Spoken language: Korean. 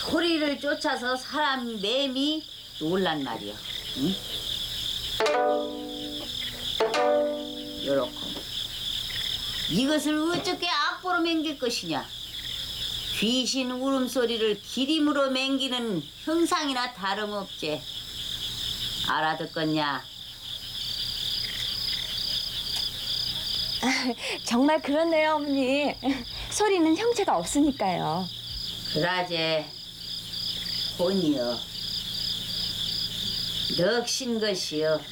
소리를 쫓아서 사람 매미 놀란 말이여. 응? 요렇고 이것을 어떻게 악보로 맹길 것이냐. 귀신 울음소리를 기림으로 맹기는 형상이나 다름없지. 알아듣겠냐? 정말 그렇네요, 어머니. 소리는 형체가 없으니까요. 그라제 혼이여 넋인 것이여